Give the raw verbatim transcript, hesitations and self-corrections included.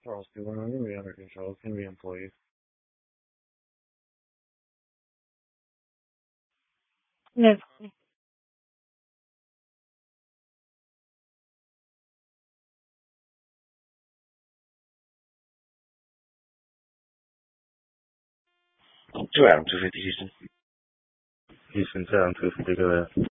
Charles, when I'm going to be under control, it's going to be employees. Yes. two Adam two fifty Houston. Houston seven two fifty, go ahead.